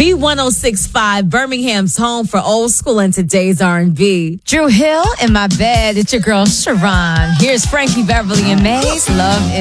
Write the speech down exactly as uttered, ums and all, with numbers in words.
B one oh six point five, Birmingham's home for old school and today's R and B. Drew Hill in my bed. It's your girl, Sharon. Here's Frankie Beverly and Maze. Love is